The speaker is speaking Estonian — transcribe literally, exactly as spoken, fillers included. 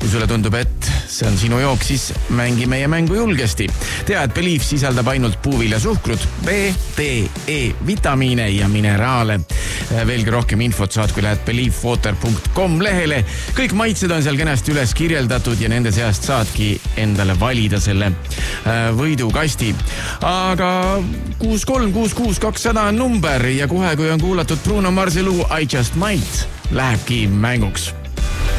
Kui sulle tundub, et see on sinu jook, siis mängi meie mängu julgesti. Tea, et Believe sisaldab ainult puuviljasuhkrut, B, D, E, vitamiine ja mineraale. Veelgi rohkem infot saad, kui lähed believe water dot com lehele. Kõik maitsed on seal kenasti üles kirjeldatud ja nende seast saadki endale valida selle võidukasti. Aga kuus kolm kuus kuus kakssada on number ja kohe, kui on kuulatud Bruno Marsi lugu I Just Might, lähebki mänguks.